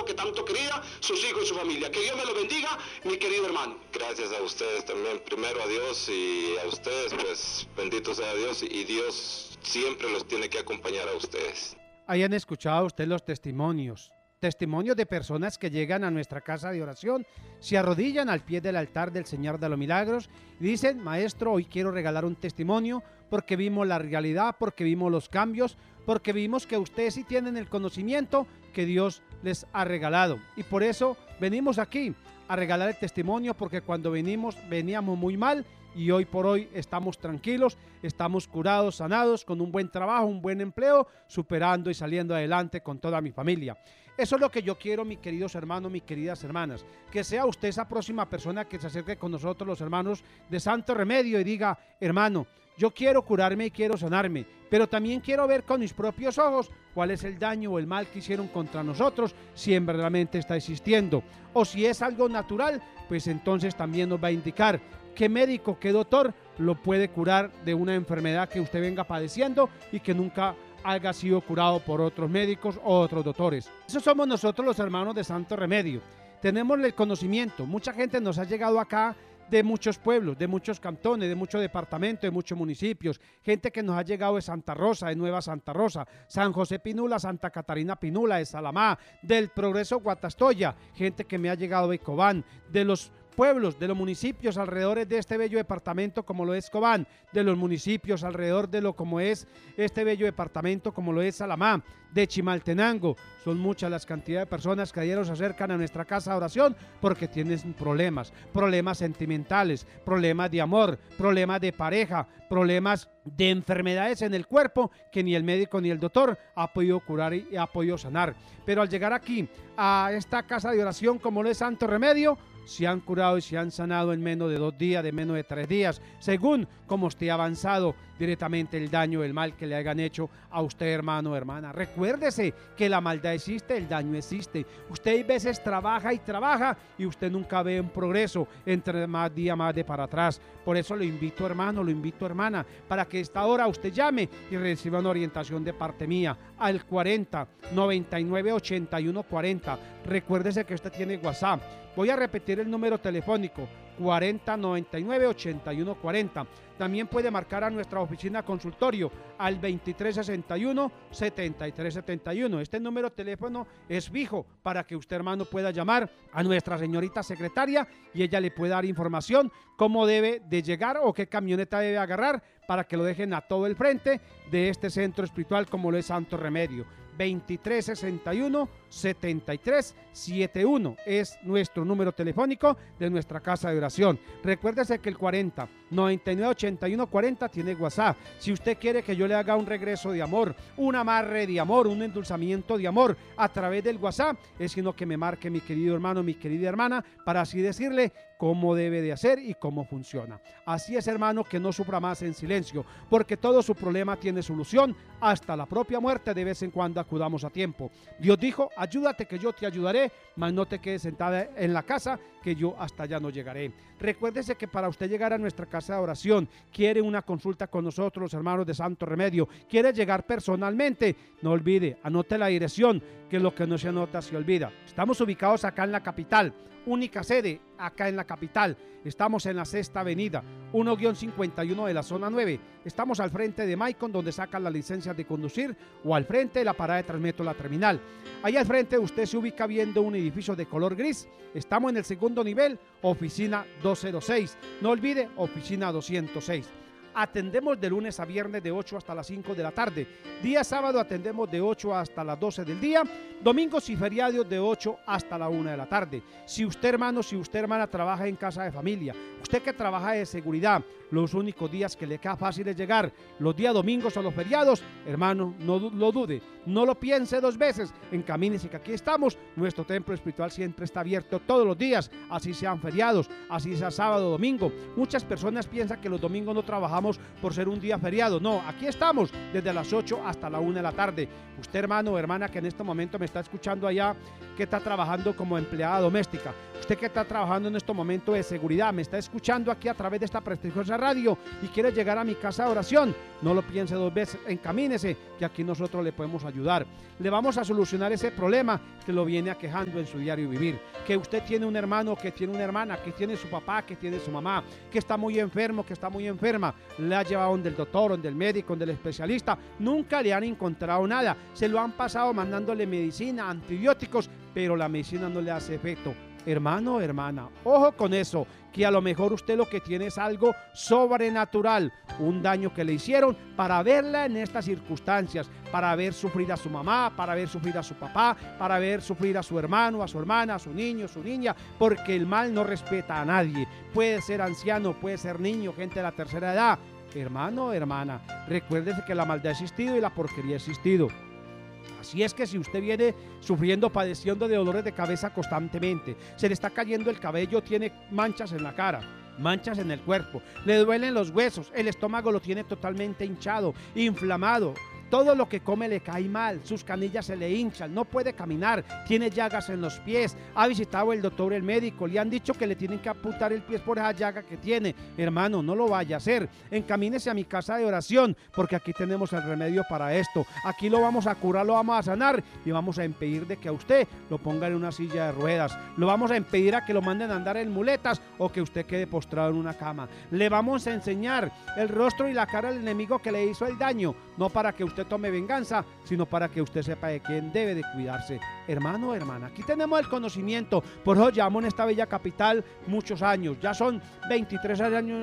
que tanto quería, sus hijos y su familia. Que Dios me lo bendiga, mi querido hermano. Gracias a ustedes también, primero a Dios y a ustedes, pues bendito sea Dios, y Dios siempre los tiene que acompañar a ustedes. Hayan escuchado ustedes los testimonios de personas que llegan a nuestra casa de oración, se arrodillan al pie del altar del Señor de los Milagros y dicen: maestro, hoy quiero regalar un testimonio porque vimos la realidad, porque vimos los cambios, porque vimos que ustedes sí tienen el conocimiento que Dios les ha regalado, y por eso venimos aquí a regalar el testimonio, porque cuando veníamos muy mal y hoy por hoy estamos tranquilos, estamos curados, sanados, con un buen trabajo, un buen empleo, superando y saliendo adelante con toda mi familia. Eso es lo que yo quiero, mis queridos hermanos, mis queridas hermanas, que sea usted esa próxima persona que se acerque con nosotros, los hermanos de Santo Remedio, y diga: hermano, yo quiero curarme y quiero sanarme, pero también quiero ver con mis propios ojos cuál es el daño o el mal que hicieron contra nosotros, si en verdaderamente está existiendo, o si es algo natural, pues entonces también nos va a indicar qué médico, qué doctor lo puede curar de una enfermedad que usted venga padeciendo y que nunca haya sido curado por otros médicos o otros doctores. Eso somos nosotros, los hermanos de Santo Remedio. Tenemos el conocimiento. Mucha gente nos ha llegado acá de muchos pueblos, de muchos cantones, de muchos departamentos, de muchos municipios, gente que nos ha llegado de Santa Rosa, de Nueva Santa Rosa, San José Pinula, Santa Catarina Pinula, de Salamá, del Progreso Guatastoya, gente que me ha llegado de Cobán, de los pueblos, de los municipios alrededor de este bello departamento como lo es Cobán, de los municipios alrededor de lo como es este bello departamento como lo es Salamá, de Chimaltenango. Son muchas las cantidades de personas que ayer se acercan a nuestra casa de oración porque tienen problemas sentimentales, problemas de amor, problemas de pareja, problemas de enfermedades en el cuerpo que ni el médico ni el doctor ha podido curar y ha podido sanar. Pero al llegar aquí a esta casa de oración como lo es Santo Remedio, se han curado y se han sanado en menos de 2 días, de menos de 3 días, según como esté avanzado directamente el daño, el mal que le hayan hecho a usted, hermano o hermana. Recuérdese que la maldad existe, el daño existe. Usted a veces trabaja y usted nunca ve un progreso, entre más día más de para atrás. Por eso lo invito, hermano, lo invito, hermana, para que a esta hora usted llame y reciba una orientación de parte mía al 40 99 81 40. Recuérdese que usted tiene WhatsApp. Voy a repetir el número telefónico: 40 99 81 40. También puede marcar a nuestra oficina consultorio al 2361 7371. Este número de teléfono es fijo para que usted, hermano, pueda llamar a nuestra señorita secretaria y ella le pueda dar información cómo debe de llegar o qué camioneta debe agarrar para que lo dejen a todo el frente de este centro espiritual como lo es Santo Remedio. 2361 7371 es nuestro número telefónico de nuestra casa de oración. Recuérdese que el 40 99 81 40 tiene WhatsApp. Si usted quiere que yo le haga un regreso de amor, un amarre de amor, un endulzamiento de amor a través del WhatsApp, es sino que me marque, mi querido hermano, mi querida hermana, para así decirle cómo debe de hacer y cómo funciona. Así es, hermano, que no sufra más en silencio, porque todo su problema tiene solución, hasta la propia muerte. De vez en cuando acudamos a tiempo. Dios dijo: ayúdate que yo te ayudaré, mas no te quedes sentada en la casa, que yo hasta allá no llegaré. Recuérdese que para usted llegar a nuestra casa de oración, quiere una consulta con nosotros, los hermanos de Santo Remedio, quiere llegar personalmente, no olvide, anote la dirección, que lo que no se anota se olvida. Estamos ubicados acá en la capital, única sede acá en la capital. Estamos en la Sexta Avenida, 1-51 de la zona 9. Estamos al frente de Maicon, donde sacan las licencias de conducir, o al frente de la parada de Transmetro La Terminal. Ahí al frente usted se ubica viendo un edificio de color gris. Estamos en el segundo nivel, oficina 206. No olvide, oficina 206. Atendemos de lunes a viernes de 8 hasta las 5 de la tarde. Día sábado atendemos de 8 hasta las 12 del día. Domingos y feriados de 8 hasta la 1 de la tarde. Si usted, hermano, si usted, hermana, trabaja en casa de familia, usted que trabaja de seguridad, los únicos días que le queda fácil es llegar los días domingos o los feriados, hermano, no lo dude, no lo piense 2 veces, encamínese que aquí estamos. Nuestro templo espiritual siempre está abierto todos los días, así sean feriados, así sea sábado o domingo. Muchas personas piensan que los domingos no trabajamos por ser un día feriado. No, aquí estamos desde las 8 hasta la 1 de la tarde. Usted, hermano o hermana, que en este momento me está escuchando allá, que está trabajando como empleada doméstica, Usted que está trabajando en estos momentos de seguridad, me está escuchando aquí a través de esta prestigiosa radio y quiere llegar a mi casa de oración, no lo piense dos veces, encamínese, que aquí nosotros le podemos ayudar. Le vamos a solucionar ese problema que lo viene aquejando en su diario vivir. Que usted tiene un hermano, que tiene una hermana, que tiene su papá, que tiene su mamá, que está muy enfermo, que está muy enferma. Le ha llevado donde el doctor, donde el médico, donde el especialista. Nunca le han encontrado nada. Se lo han pasado mandándole medicina, antibióticos, pero la medicina no le hace efecto. Hermano, hermana, ojo con eso, que a lo mejor usted lo que tiene es algo sobrenatural, un daño que le hicieron para verla en estas circunstancias, para ver sufrir a su mamá, para ver sufrir a su papá, para ver sufrir a su hermano, a su hermana, a su niño, su niña, porque el mal no respeta a nadie. Puede ser anciano, puede ser niño, gente de la tercera edad. Hermano, hermana, recuérdese que la maldad ha existido y la porquería ha existido. Así es que si usted viene sufriendo, padeciendo de dolores de cabeza constantemente, se le está cayendo el cabello, tiene manchas en la cara, manchas en el cuerpo, le duelen los huesos, el estómago lo tiene totalmente hinchado, inflamado, todo lo que come le cae mal, sus canillas se le hinchan, no puede caminar, tiene llagas en los pies, ha visitado el doctor, el médico, le han dicho que le tienen que amputar el pie por esa llaga que tiene. Hermano, no lo vaya a hacer, encamínese a mi casa de oración, porque aquí tenemos el remedio para esto. Aquí lo vamos a curar, lo vamos a sanar y vamos a impedir de que a usted lo pongan en una silla de ruedas, lo vamos a impedir a que lo manden a andar en muletas o que usted quede postrado en una cama. Le vamos a enseñar el rostro y la cara del enemigo que le hizo el daño, no para que usted tome venganza, sino para que usted sepa de quién debe de cuidarse. Hermano, hermana, aquí tenemos el conocimiento, por eso llevamos en esta bella capital muchos años, ya son 23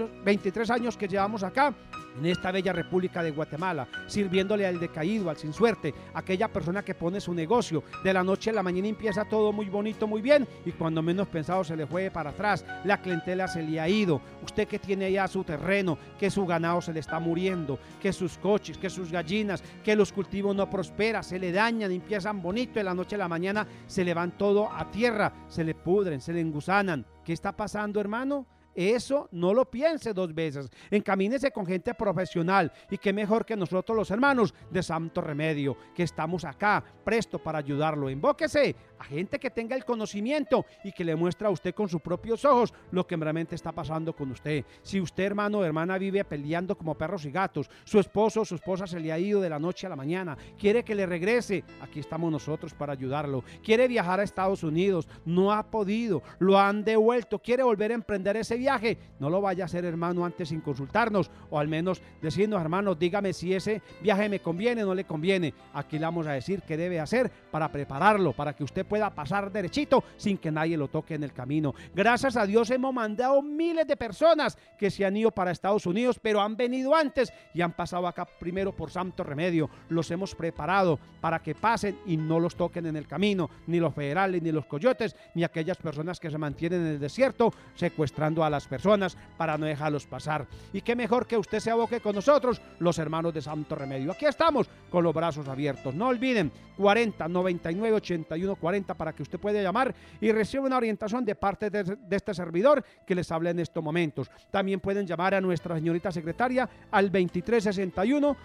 años que llevamos acá, en esta bella República de Guatemala, sirviéndole al decaído, al sin suerte, aquella persona que pone su negocio, de la noche a la mañana empieza todo muy bonito, muy bien, y cuando menos pensado se le fue para atrás, la clientela se le ha ido, usted que tiene allá su terreno, que su ganado se le está muriendo, que sus coches, que sus gallinas, que los cultivos no prosperan, se le dañan, empiezan bonito, de la noche a la mañana se le van todo a tierra, se le pudren, se le engusanan. ¿Qué está pasando, hermano? Eso no lo piense dos veces, encamínese con gente profesional y qué mejor que nosotros los hermanos de Santo Remedio, que estamos acá presto para ayudarlo. Invóquese a gente que tenga el conocimiento y que le muestre a usted con sus propios ojos lo que realmente está pasando con usted. Si usted, hermano o hermana, vive peleando como perros y gatos, su esposo o su esposa se le ha ido de la noche a la mañana, quiere que le regrese, aquí estamos nosotros para ayudarlo. Quiere viajar a Estados Unidos, no ha podido, lo han devuelto, quiere volver a emprender ese viaje, no lo vaya a hacer, hermano, antes sin consultarnos, o al menos decirnos, hermano, dígame si ese viaje me conviene o no le conviene. Aquí le vamos a decir qué debe hacer para prepararlo, para que usted pueda pasar derechito sin que nadie lo toque en el camino. Gracias a Dios hemos mandado miles de personas que se han ido para Estados Unidos, pero han venido antes y han pasado acá primero por Santo Remedio. Los hemos preparado para que pasen y no los toquen en el camino, ni los federales, ni los coyotes, ni aquellas personas que se mantienen en el desierto secuestrando a las personas para no dejarlos pasar. Y qué mejor que usted se aboque con nosotros, los hermanos de Santo Remedio. Aquí estamos con los brazos abiertos. No olviden, 40 99 81 40 para que usted pueda llamar y reciba una orientación de parte de este servidor que les habla en estos momentos. También pueden llamar a nuestra señorita secretaria al 2361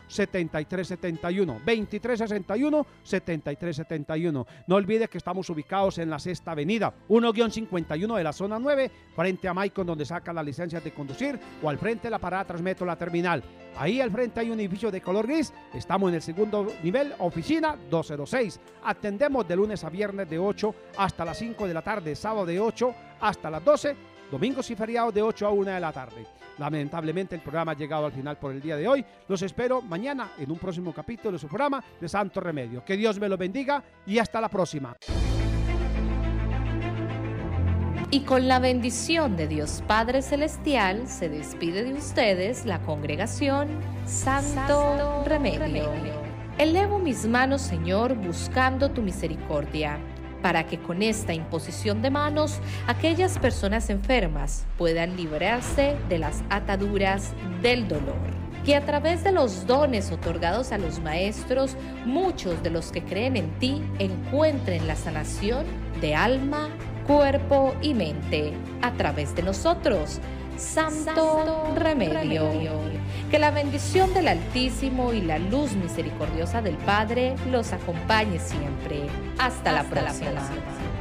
7371 2361 7371. No olvide que estamos ubicados en la Sexta Avenida 1-51 de la zona 9, frente a Maicon, donde saca la licencia de conducir, o al frente de la parada Transmetro, la terminal. Ahí al frente hay un edificio de color gris. Estamos en el segundo nivel, oficina 206. Atendemos de lunes a viernes de 8 hasta las 5 de la tarde, sábado de 8 hasta las 12, domingos y feriados de 8 a 1 de la tarde. Lamentablemente el programa ha llegado al final por el día de hoy. Los espero mañana en un próximo capítulo de su programa de Santo Remedio. Que Dios me lo bendiga y hasta la próxima. Y con la bendición de Dios Padre Celestial se despide de ustedes la congregación Santo Remedio. Elevo mis manos, Señor, buscando tu misericordia, para que con esta imposición de manos aquellas personas enfermas puedan librarse de las ataduras del dolor. Que a través de los dones otorgados a los maestros, muchos de los que creen en ti encuentren la sanación de alma, cuerpo y mente a través de nosotros, Santo Remedio. Que la bendición del Altísimo y la luz misericordiosa del Padre los acompañe siempre. Hasta la próxima.